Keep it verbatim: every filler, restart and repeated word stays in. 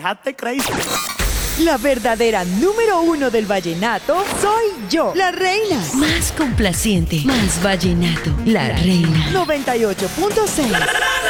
Déjate crazy. La verdadera número uno del vallenato soy yo, la reina. Más complaciente, más vallenato, la reina. noventa y ocho punto seis